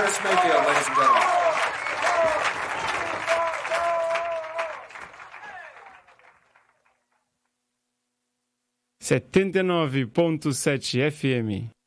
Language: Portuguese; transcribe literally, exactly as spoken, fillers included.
Chris Mayfield, ladies and gentlemen. setenta e nove ponto sete F M